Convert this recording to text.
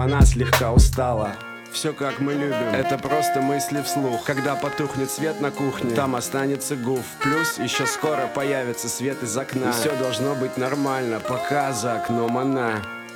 она слегка устала. Все как мы любим, это просто мысли вслух. Когда потухнет свет на кухне, там останется гуф. Плюс еще скоро появится свет из окна, и все должно быть нормально, пока за окном она.